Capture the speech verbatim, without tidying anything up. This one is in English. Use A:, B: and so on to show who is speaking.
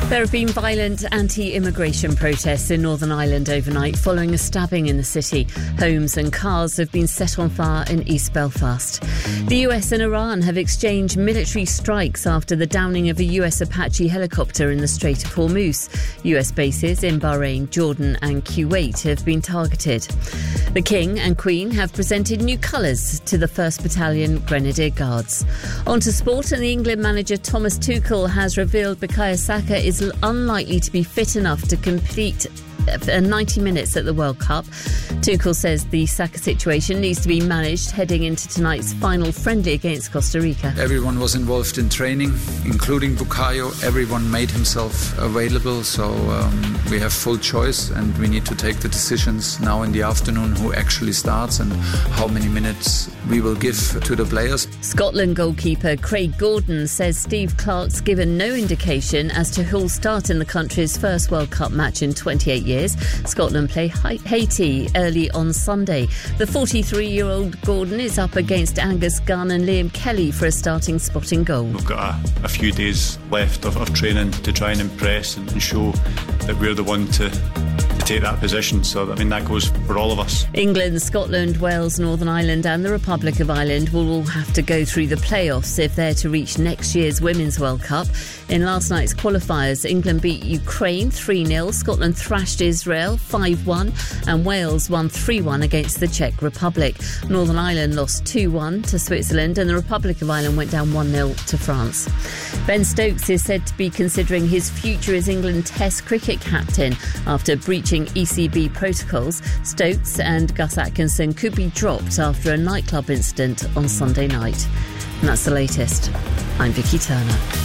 A: There have been violent anti-immigration protests in Northern Ireland overnight following a stabbing in the city. Homes and cars have been set on fire in East Belfast. The U S and Iran have exchanged military strikes after the downing of a U S Apache helicopter in the Strait of Hormuz. U S bases in Bahrain, Jordan and Kuwait have been targeted. The King and Queen have presented new colours to the first Battalion Grenadier Guards. On to sport, and the England manager Thomas Tuchel has revealed Bukayo Saka is unlikely to be fit enough to complete ninety minutes at the World Cup. Tuchel says the Saka situation needs to be managed heading into tonight's final friendly against Costa Rica.
B: Everyone was involved in training, including Bukayo. Everyone made himself available, so um, we have full choice, and we need to take the decisions now in the afternoon who actually starts and how many minutes we will give to the players.
A: Scotland goalkeeper Craig Gordon says Steve Clarke's given no indication as to who'll start in the country's first World Cup match in twenty-eight years. Scotland play Haiti early on Sunday. The forty-three-year-old Gordon is up against Angus Gunn and Liam Kelly for a starting spot in goal.
C: We've got a, a few days left of, of training to try and impress and, and show that we're the one to take that position. So, I mean, that goes for all of us.
A: England, Scotland, Wales, Northern Ireland and the Republic of Ireland will all have to go through the playoffs if they're to reach next year's Women's World Cup. In last night's qualifiers, England beat Ukraine three nil, Scotland thrashed Israel five one and Wales won three one against the Czech Republic. Northern Ireland lost two one to Switzerland and the Republic of Ireland went down one nil to France. Ben Stokes is said to be considering his future as England Test cricket captain after breaching E C B protocols. Stokes and Gus Atkinson could be dropped after a nightclub incident on Sunday night. And that's the latest. I'm Vicky Turner.